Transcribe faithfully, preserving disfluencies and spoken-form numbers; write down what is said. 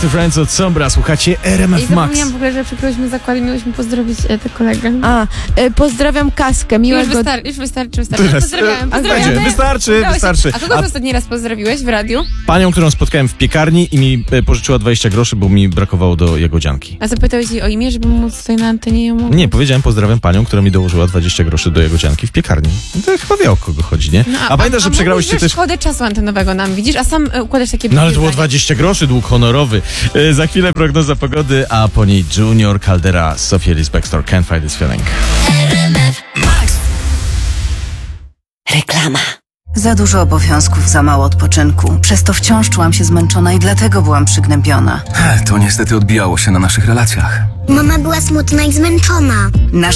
Best of Friends od Sombra. Słuchacie R M F I Max. zapomniałam w ogóle, że przykryłyśmy zakład i mieliśmy pozdrowić e, tę kolegę. A, y, pozdrawiam Kaskę, Już, miłego... wystar- już wystarczy, wystarczy. Teraz, Pozdrawiam, e, pozdrawiam. będzie, wystarczy, wystarczy. A kogo A- ostatni raz pozdrowiłeś w radiu? Panią, którą spotkałem w piekarni i mi e, pożyczyła dwadzieścia groszy, bo mi brakowało do jagodzianki. A zapytałeś jej o imię, żeby móc tutaj na antenie ją mówić? Nie, powiedziałem pozdrawiam panią, która mi dołożyła dwadzieścia groszy do jagodzianki w piekarni. No to chyba wie, o kogo chodzi, nie? No, a, pamiętasz, że przegrałyście też... szkodę czasu antenowego nam, widzisz? A sam e, układasz takie... No ale to było zdanie. dwadzieścia groszy, dług honorowy. E, za chwilę prognoza pogody, a po niej Junior Caldera, Sophia Ellis Bextor, Can't Fight This Feeling. Reklama. Za dużo obowiązków, za mało odpoczynku. Przez to wciąż czułam się zmęczona i dlatego byłam przygnębiona. To niestety odbijało się na naszych relacjach. Mama była smutna i zmęczona. Nasz